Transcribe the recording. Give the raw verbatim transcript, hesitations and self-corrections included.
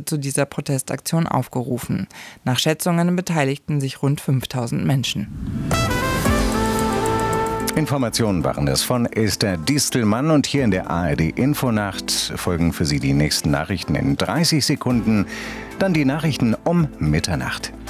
zu dieser Protestaktion aufgerufen. Nach Schätzungen beteiligten sich rund fünftausend Menschen. Informationen waren es von Esther Distelmann, und hier in der A R D Infonacht folgen für Sie die nächsten Nachrichten in dreißig Sekunden, dann die Nachrichten um Mitternacht.